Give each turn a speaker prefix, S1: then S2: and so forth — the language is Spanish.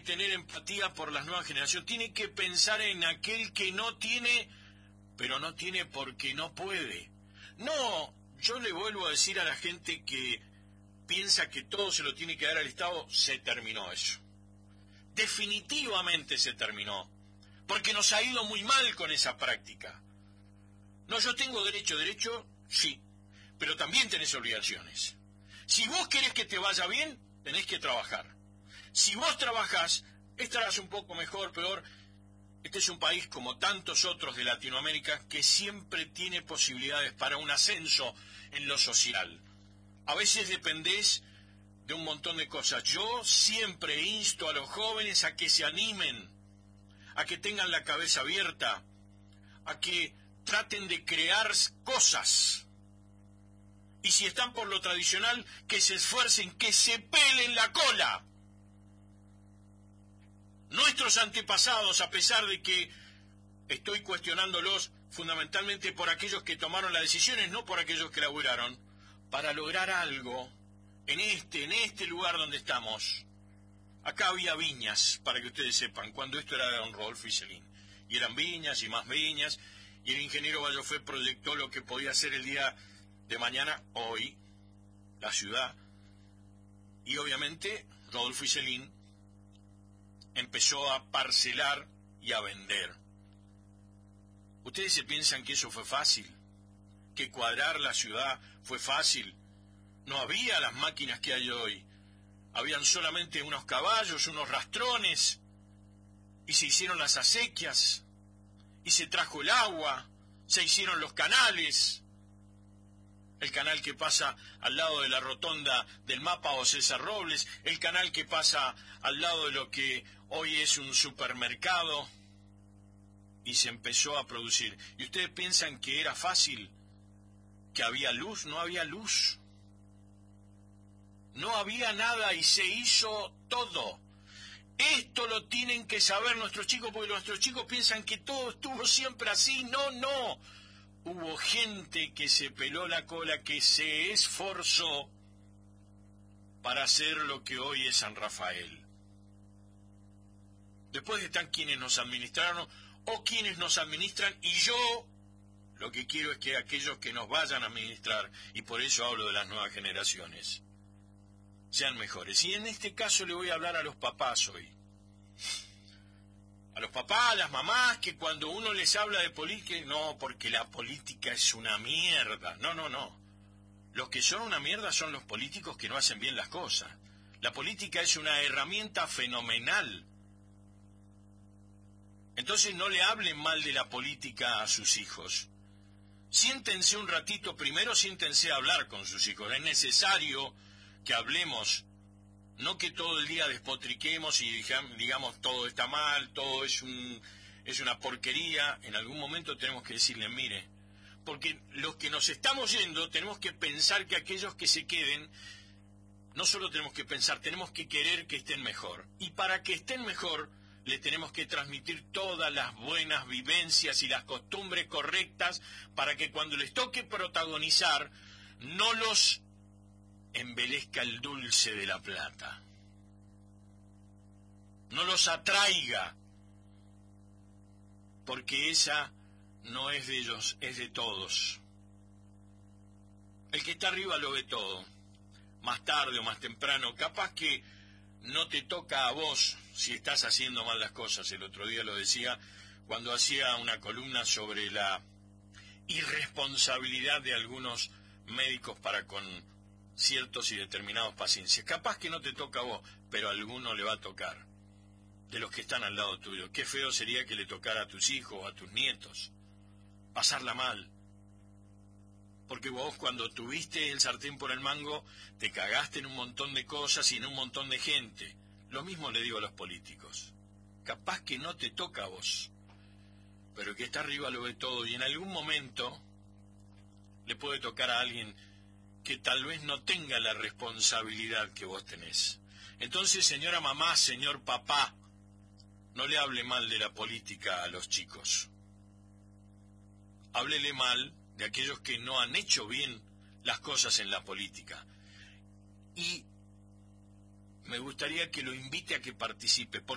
S1: tener empatía por las nuevas generaciones, tiene que pensar en aquel que no tiene, pero no tiene porque no puede. No, yo le vuelvo a decir a la gente que piensa que todo se lo tiene que dar al Estado, se terminó eso. Definitivamente se terminó, porque nos ha ido muy mal con esa práctica. No, yo tengo derecho, sí, pero también tenés obligaciones. Si vos querés que te vaya bien, tenés que trabajar. Si vos trabajás, estarás un poco mejor, peor. Este es un país, como tantos otros de Latinoamérica, que siempre tiene posibilidades para un ascenso en lo social. A veces dependés de un montón de cosas. Yo siempre insto a los jóvenes a que se animen, a que tengan la cabeza abierta, a que traten de crear cosas. Y si están por lo tradicional, que se esfuercen, que se pelen la cola. Nuestros antepasados, a pesar de que estoy cuestionándolos fundamentalmente por aquellos que tomaron las decisiones, no por aquellos que laburaron, para lograr algo en este lugar donde estamos. Acá había viñas, para que ustedes sepan, cuando esto era de don Rodolfo Iselín. Y eran viñas y más viñas, y el ingeniero Vallofé proyectó lo que podía ser el día de mañana, hoy, la ciudad. Y obviamente Rodolfo Iselín empezó a parcelar y a vender. ¿Ustedes se piensan que eso fue fácil? ¿Que cuadrar la ciudad fue fácil? No había las máquinas que hay hoy. Habían solamente unos caballos, unos rastrones, y se hicieron las acequias, y se trajo el agua, se hicieron los canales. El canal que pasa al lado de la rotonda del Mapa o César Robles, el canal que pasa al lado de lo que hoy es un supermercado, y se empezó a producir. ¿Y ustedes piensan que era fácil? ¿Que había luz? No había luz. No había nada y se hizo todo. Esto lo tienen que saber nuestros chicos, porque nuestros chicos piensan que todo estuvo siempre así. No. Hubo gente que se peló la cola, que se esforzó para hacer lo que hoy es San Rafael. Después están quienes nos administraron o quienes nos administran, y yo lo que quiero es que aquellos que nos vayan a administrar, y por eso hablo de las nuevas generaciones, sean mejores. Y en este caso le voy a hablar a los papás hoy. A los papás, a las mamás, que cuando uno les habla de política, no, porque la política es una mierda. No. Los que son una mierda son los políticos que no hacen bien las cosas. La política es una herramienta fenomenal. Entonces no le hablen mal de la política a sus hijos. Siéntense un ratito, primero siéntense a hablar con sus hijos. Es necesario que hablemos, no que todo el día despotriquemos y digamos todo está mal, todo es una porquería. En algún momento tenemos que decirle, mire, porque los que nos estamos yendo tenemos que pensar que aquellos que se queden, no solo tenemos que pensar, tenemos que querer que estén mejor. Y para que estén mejor, le tenemos que transmitir todas las buenas vivencias y las costumbres correctas para que cuando les toque protagonizar, no los embelezca el dulce de la plata. No los atraiga, porque esa no es de ellos, es de todos. El que está arriba lo ve todo, más tarde o más temprano. Capaz que no te toca a vos si estás haciendo mal las cosas. El otro día lo decía cuando hacía una columna sobre la irresponsabilidad de algunos médicos para con ciertos y determinados pacientes. Capaz que no te toca a vos, pero a alguno le va a tocar, de los que están al lado tuyo. Qué feo sería que le tocara a tus hijos o a tus nietos pasarla mal, porque vos cuando tuviste el sartén por el mango te cagaste en un montón de cosas y en un montón de gente. Lo mismo le digo a los políticos. Capaz que no te toca a vos, pero el que está arriba lo ve todo, y en algún momento le puede tocar a alguien que tal vez no tenga la responsabilidad que vos tenés. Entonces, señora mamá, señor papá, no le hable mal de la política a los chicos. Háblele mal de aquellos que no han hecho bien las cosas en la política. Y me gustaría que lo invite a que participe.